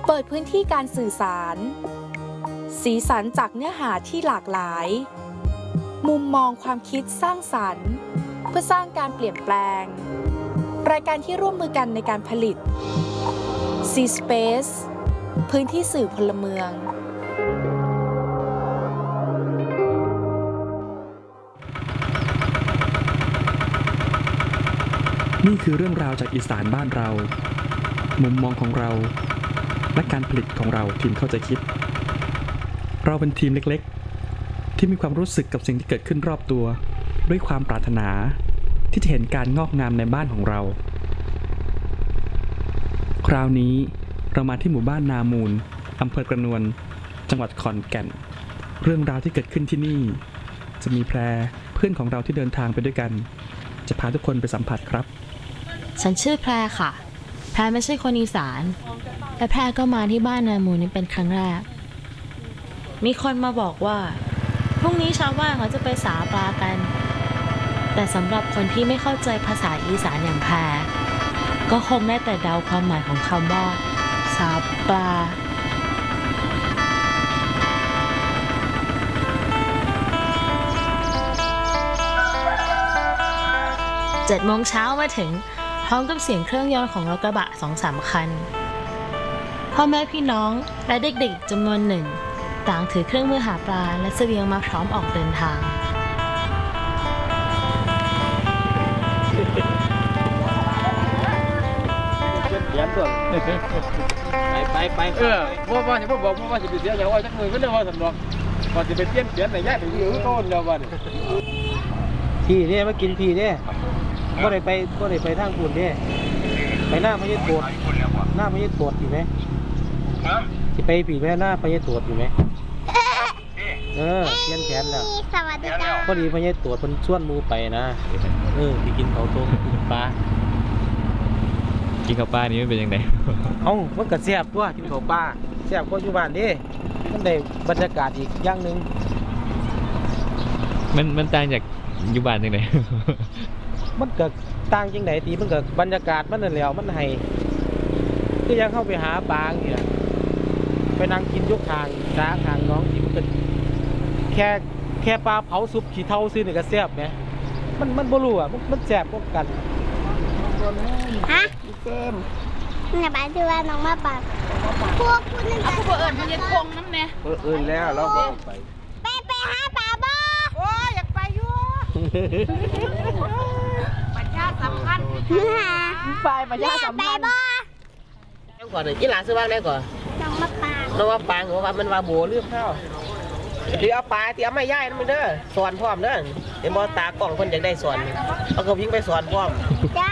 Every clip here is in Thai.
เปิดพื้นที่การสื่อสารสีสันจากเนื้อหาที่หลากหลายมุมมองความคิดสร้างสรรค์เพื่อสร้างการเปลี่ยนแปลงรายการที่ร่วมมือกันในการผลิต C-Space พื้นที่สื่อพลเมืองนี่คือเรื่องราวจากอีสานบ้านเรามุมมองของเราและการผลิตของเราทีมเข้าใจคิดเราเป็นทีมเล็กๆที่มีความรู้สึกกับสิ่งที่เกิดขึ้นรอบตัวด้วยความปรารถนาที่จะเห็นการงอกงามในบ้านของเราคราวนี้เรามาที่หมู่บ้านนามูลอำเภอกระนวนจังหวัดขอนแก่นเรื่องราวที่เกิดขึ้นที่นี่จะมีแพรเพื่อนของเราที่เดินทางไปด้วยกันจะพาทุกคนไปสัมผัสครับฉันชื่อแพรค่ะแพรไม่ใช่คนอีสานและแพรก็มาที่บ้านนามูลนี้เป็นครั้งแรกมีคนมาบอกว่าพรุ่งนี้ชาวบ้านเขาจะไปสาปลากันแต่สำหรับคนที่ไม่เข้าใจภาษาอีสานอย่างแพรก็คงได้แต่เดาความหมายของคำว่าสาปลา7 โมงเช้ามาถึงพร้อมกับเสียงเครื่องยนต์ของรถกระบะ 2-3 คันพ่อแม่พี่น้องและเด็กๆจำนวนหนึ่งต่างถือเครื่องมือหาปลาและเสบียงมาพร้อมออกเดินทางไปว่าจะบอกว่าจะไปเสียอย่างว่าจักมือก็ได้ว่าสำรองว่าจะไปเปลี่ยนไหนแยกไปอยู่ต้นแล้ววันพี่เนี่ยมากินพี่เนี่ยก็ได้ไปทางคุณเนี่ยไปหน้าพญาโตดหน้าพญาโตดอยู่ไหมจะไปผีแม่หน้าพญาโตดอยู่ไหมเปลี่ยนแผนแล้วสวัสดีจ้าพอดีพญาโตดมันชวนมูไปนะไปกินเขาต้มกินปลากินข้าวปลานี่มันเป็นยังไงมันก็แซ่บตัวกินข้าวปลาแซ่บกว่าอยู่บ้านดิมันได้บรรยากาศอีกอย่างหนึ่งมันต่างจากอยู่บ้านยังไงมันก็ต่างจังไหนตีมันก็บรรยากาศมันนั่นแหละมันให้ก็ยังเข้าไปหาปลาอย่างนี้นะไปนั่งกินยกทางจ้าทางน้องที่มันก็แค่ปลาเผาซุปขี้เท่าซื้อนี่ก็แซ่บไหมมันบ่รู้อ่ะมันแซ่บกว่ากันฮะเจมเนี่ยบ้านชื่อว่าน้องมาปากพวกคุณนึงจะพวกเอิญมันจะคงน้ำเนี่ยเอิญแล้วเราก็ไปหาปลาบ่โอ้อยากไปอยู่ประชาสัมพันธ์ไปประชาสัมพันธ์ยังก่อนเลยยี่หลานซื้อบ้างได้ก่อนน้องมาปางหัวว่ามันว่าโบเรื่องข้าวที่เอาปลาที่เอาไม่ย่ายนั่นมันเด้อสอนพร้อมเด้อเดี๋ยวมอตากล่องคนอยากได้สอนเอากระวิ่งไปสอนพร้อมจ้า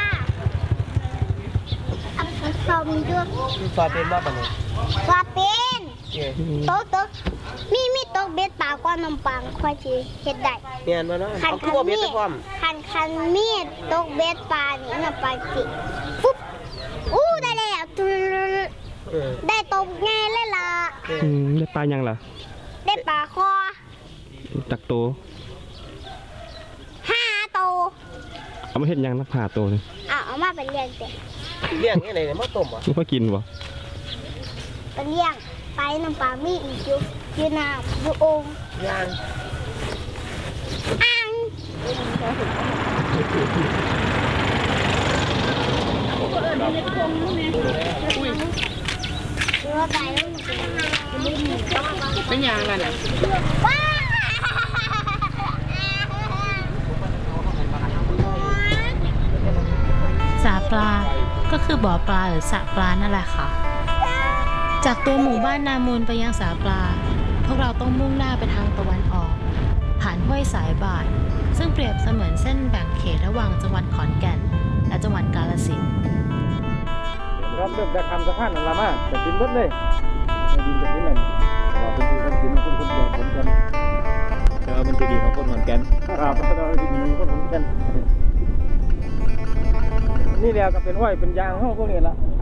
สอนด้วยสอนเป็นว่าแบบนี้สอนเป็นโต๊ะมีโต๊ะเบ็ดปลาก้อนน้ำปังค่อยจีเฮ็ดได้เปลี่ยนมาเนาะเอาคู่เบ็ดไปพร้อมคันมีโต๊ะเบ็ดปลานี่น้ำปังจิปุ๊บได้แล้วได้โต๊ะง่ายเลยล่ะได้ปลายังล่ะได้ปลาคอตักโต 5 โตเอามาเห็นยังนักผ่าโตเลยเอามาเป็นเลี้ยงเลี้ยงนี่อะไรเนี่ยมาต้มอ่ะมากินวะเป็นเลี้ยงไปน้ำปลามีอีกอยู่น้ำอยู่องค์ย่างอ่างเป็นยางอะไรเนี่ยสาปลาก็คือบ่อปลาหรือสระปลานั่นแหละค่ะจากตัวหมู่บ้านนามูลไปยังสาปลาพวกเราต้องมุ่งหน้าไปทางตะวันออกผ่านห้วยสายบาทซึ่งเปรียบเสมือนเส้นแบ่งเขตระหว่างจังหวัดขอนแก่นและจังหวัดกาฬสินธุ์เริ่มจากคำสะพานนั่นละมาแต่ดินมืดเลยดินจากนี้เลยเป็นที่ทำกินคนเดียวคนกันมันคือดีของคนขอนแก่นครับเราดีของคนขอนแก่นนี่แหละก็เป็นห้อยเป็นยางห้องพวกนี้ละ